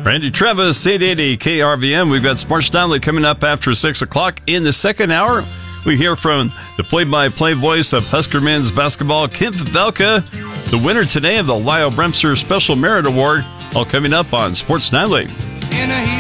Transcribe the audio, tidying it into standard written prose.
Randy Travis, 880 KRVM. We've got Sports Nightly coming up after 6 o'clock. In the second hour, we hear from the play-by-play voice of Husker men's basketball, Kent Pavelka, the winner today of the Lyle Bremser Special Merit Award, all coming up on Sports Nightly.